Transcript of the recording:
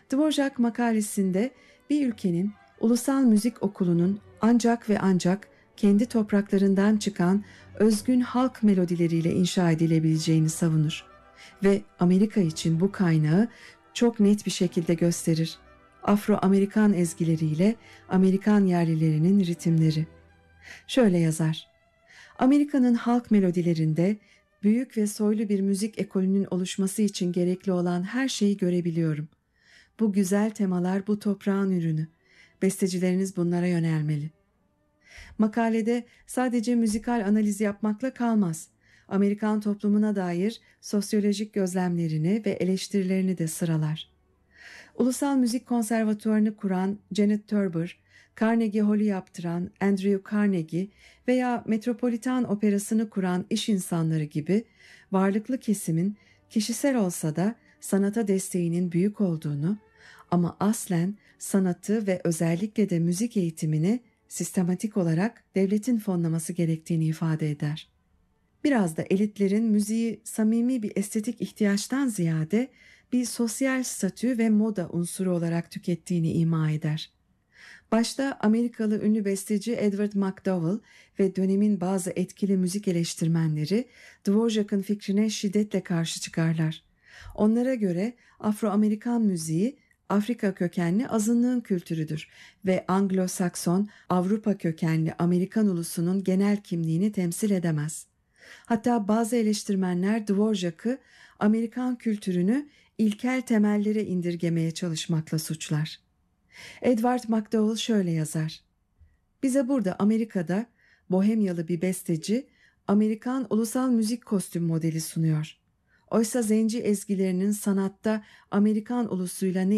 Dvorak makalesinde bir ülkenin ulusal müzik okulunun ancak ve ancak kendi topraklarından çıkan özgün halk melodileriyle inşa edilebileceğini savunur ve Amerika için bu kaynağı çok net bir şekilde gösterir. Afro-Amerikan ezgileriyle Amerikan yerlilerinin ritimleri. Şöyle yazar: Amerika'nın halk melodilerinde büyük ve soylu bir müzik ekolünün oluşması için gerekli olan her şeyi görebiliyorum. Bu güzel temalar bu toprağın ürünü. Bestecileriniz bunlara yönelmeli. Makalede sadece müzikal analiz yapmakla kalmaz. Amerikan toplumuna dair sosyolojik gözlemlerini ve eleştirilerini de sıralar. Ulusal Müzik Konservatuvarını kuran Janet Turber, Carnegie Hall'u yaptıran Andrew Carnegie veya Metropolitan Operası'nı kuran iş insanları gibi varlıklı kesimin kişisel olsa da sanata desteğinin büyük olduğunu ama aslen sanatı ve özellikle de müzik eğitimini sistematik olarak devletin fonlaması gerektiğini ifade eder. Biraz da elitlerin müziği samimi bir estetik ihtiyaçtan ziyade bir sosyal statü ve moda unsuru olarak tükettiğini ima eder. Başta Amerikalı ünlü besteci Edward McDowell ve dönemin bazı etkili müzik eleştirmenleri Dvorak'ın fikrine şiddetle karşı çıkarlar. Onlara göre Afro-Amerikan müziği Afrika kökenli azınlığın kültürüdür ve Anglo-Sakson, Avrupa kökenli Amerikan ulusunun genel kimliğini temsil edemez. Hatta bazı eleştirmenler Dvorak'ı Amerikan kültürünü ilkel temellere indirgemeye çalışmakla suçlar. Edward McDowell şöyle yazar: Bize burada Amerika'da Bohemyalı bir besteci Amerikan ulusal müzik kostüm modeli sunuyor. Oysa zenci ezgilerinin sanatta Amerikan ulusuyla ne